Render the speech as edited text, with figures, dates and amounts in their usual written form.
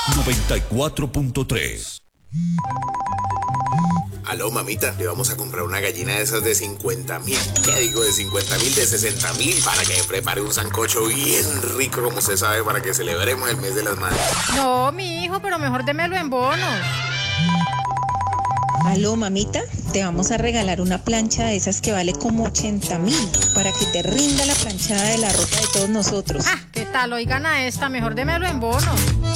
94.3. Aló, mamita, le vamos a comprar una gallina de esas de 50.000. ¿Qué digo de 50.000? De 60.000 para que me prepare un sancocho bien rico, como usted sabe, para que celebremos el mes de las madres. No, mi hijo, pero mejor démelo en bonos. Aló, mamita, te vamos a regalar una plancha de esas que vale como 80.000 para que te rinda la planchada de la ropa de todos nosotros. ¿Qué tal? Oigan a esta, mejor démelo en bonos.